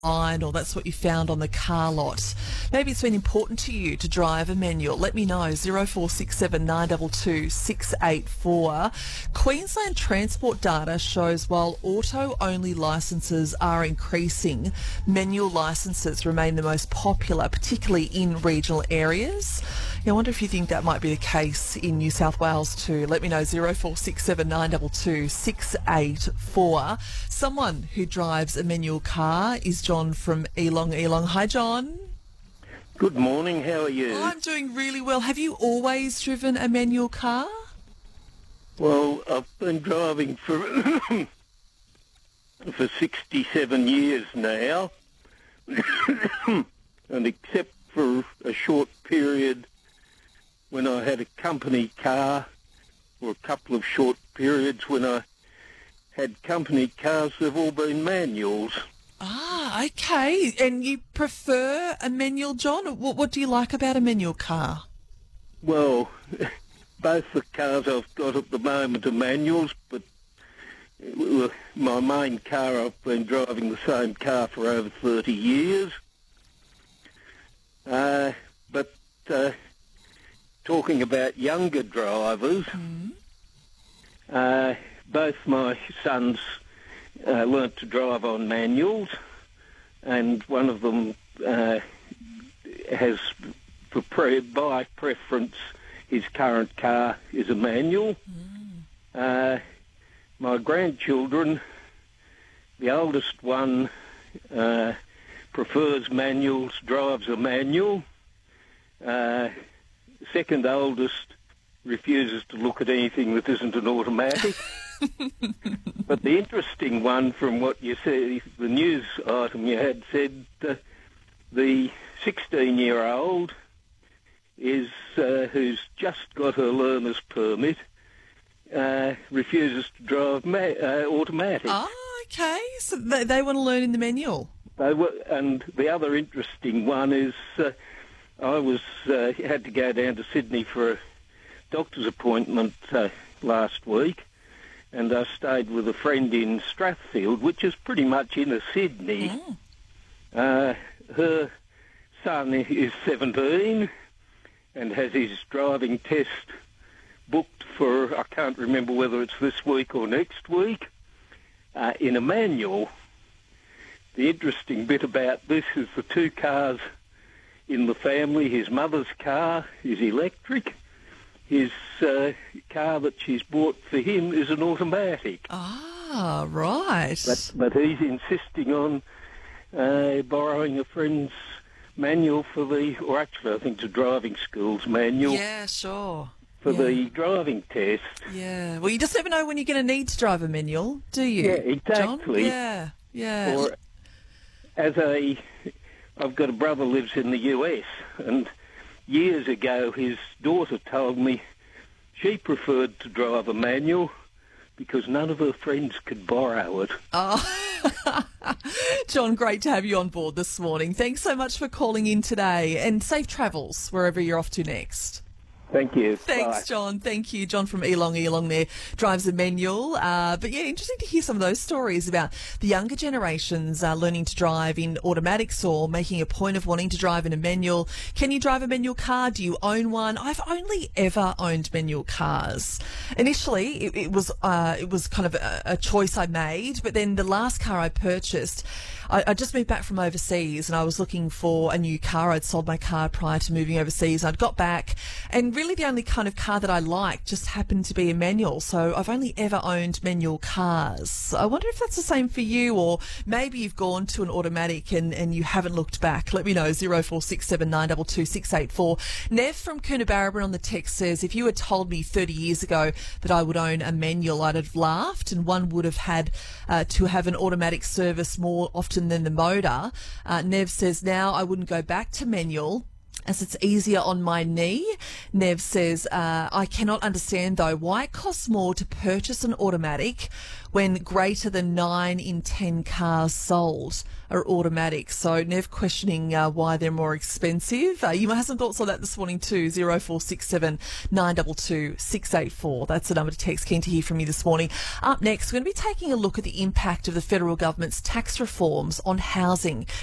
or that's what you found on the car lot. Maybe it's been important to you to drive a manual. Let me know. 0467 922 684. Queensland transport data shows while auto-only licences are increasing, manual licences remain the most popular, particularly in regional areas. I wonder if you think that might be the case in New South Wales too. Let me know. 0467 922 684. Someone who drives a manual car is John from Eelong. Hi, John. Good morning, how are you? I'm doing really well. Have you always driven a manual car? Well, I've been driving for 67 years now, and except for a short period when I had a company car, or a couple of short periods when I had company cars, they've all been manuals. Ah, okay. And you prefer a manual, John? What do you like about a manual car? Well, both the cars I've got at the moment are manuals, but my main car, I've been driving the same car for over 30 years. But talking about younger drivers, both my sons learnt to drive on manuals, and one of them has, by preference, his current car is a manual. My grandchildren, the oldest one prefers manuals, drives a manual. Second oldest refuses to look at anything that isn't an automatic. But the interesting one from what you said, the news item you had said, the 16-year-old is who's just got her learner's permit, refuses to drive automatic. Oh, okay. So they want to learn in the manual. And the other interesting one is I had to go down to Sydney for a doctor's appointment last week, and I stayed with a friend in Strathfield, which is pretty much inner Sydney. Her son is 17 and has his driving test booked for, I can't remember whether it's this week or next week, in a manual. The interesting bit about this is the two cars in the family. His mother's car is electric. His car that she's bought for him is an automatic. Ah, right. But he's insisting on borrowing a friend's manual or actually I think it's a driving school's manual. Yeah, sure. For the driving test. Yeah. Well, you just never know when you're going to need to drive a manual, do you? Yeah, exactly. John? Yeah. Or I've got a brother who lives in the US, and years ago his daughter told me she preferred to drive a manual because none of her friends could borrow it. Oh, John, great to have you on board this morning. Thanks so much for calling in today, and safe travels wherever you're off to next. Thank you. Thanks, Bye. John. Thank you. John from Eelong there drives a manual. But yeah, interesting to hear some of those stories about the younger generations learning to drive in automatics or making a point of wanting to drive in a manual. Can you drive a manual car? Do you own one? I've only ever owned manual cars. Initially, it was kind of a choice I made, but then the last car I purchased, I just moved back from overseas and I was looking for a new car. I'd sold my car prior to moving overseas. I'd got back and really the only kind of car that I liked just happened to be a manual. So I've only ever owned manual cars. I wonder if that's the same for you, or maybe you've gone to an automatic and you haven't looked back. Let me know. 0467 922 684. Nev from Coonabarabran on the text says, if you had told me 30 years ago that I would own a manual, I'd have laughed, and one would have had to have an automatic service more often than the motor. Nev says, now I wouldn't go back to manual. as it's easier on my knee. Nev says, I cannot understand though why it costs more to purchase an automatic when greater than 9 in 10 cars sold are automatic. So Nev questioning why they're more expensive. You might have some thoughts on that this morning too. 0467 922 684. That's the number to text. Keen to hear from you this morning. Up next, we're going to be taking a look at the impact of the federal government's tax reforms on housing.